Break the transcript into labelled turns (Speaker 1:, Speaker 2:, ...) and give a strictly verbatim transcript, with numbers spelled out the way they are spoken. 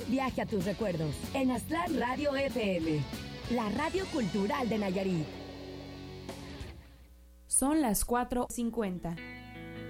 Speaker 1: viaje a tus recuerdos en Aztlán Radio F M, la radio cultural de Nayarit.
Speaker 2: Son las cuatro cincuenta.